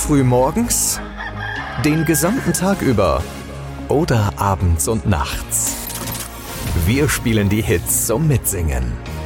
früh morgens, den gesamten Tag über oder abends und nachts. Wir spielen die Hits zum Mitsingen.